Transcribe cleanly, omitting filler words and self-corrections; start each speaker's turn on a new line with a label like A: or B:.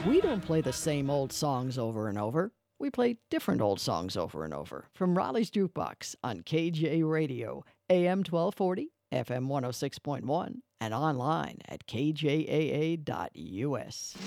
A: We don't play the same old songs over and over. We play different old songs over and over from Raleigh's Jukebox on KJ Radio, AM 1240, FM 106.1, and online at kjaa.us.